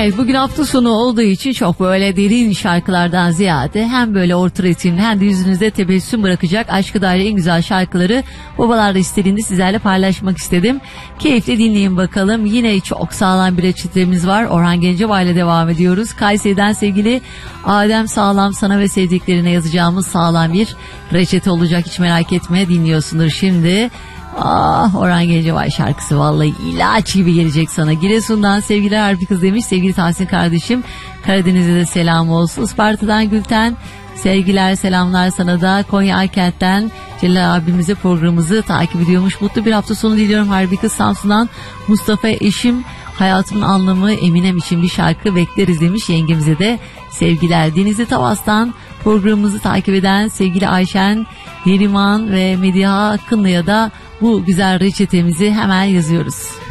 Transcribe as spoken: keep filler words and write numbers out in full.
Evet, bugün hafta sonu olduğu için çok böyle derin şarkılardan ziyade hem böyle orta ritimli hem de yüzünüzde tebessüm bırakacak aşkı dair en güzel şarkıları babalar da istediğinde sizlerle paylaşmak istedim. Keyifle dinleyin bakalım. Yine çok sağlam bir reçetemiz var. Orhan Gencebay ile devam ediyoruz. Kayseri'den sevgili Adem Sağlam, sana ve sevdiklerine yazacağımız sağlam bir reçete olacak. Hiç merak etme, dinliyorsundur şimdi. Ah, Orhan Gencebay şarkısı vallahi ilaç gibi gelecek sana. Giresun'dan sevgiler Harbi Kız demiş. Sevgili Tahsin kardeşim, Karadeniz'e de selam olsun. Isparta'dan Gülten, sevgiler selamlar sana da. Konya Aykent'ten Celal abimize programımızı takip ediyormuş. Mutlu bir hafta sonu diliyorum. Harbi Kız Samsun'dan Mustafa eşim, hayatımın anlamı Eminem için bir şarkı bekleriz demiş. Yengemize de sevgiler. Denizli Tavas'tan programımızı takip eden sevgili Ayşen, Neriman ve Mediha Akınlı'ya da bu güzel reçetemizi hemen yazıyoruz.